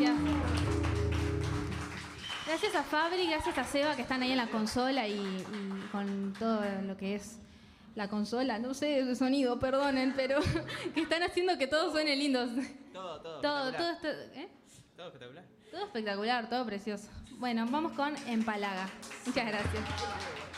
gracias. Gracias a Fabri, gracias a Seba que están ahí en la consola y con todo lo que es la consola, no sé el sonido, perdonen, pero que están haciendo que todo suene lindo. Todo espectacular, todo precioso. Bueno, vamos con Empalaga. Muchas gracias.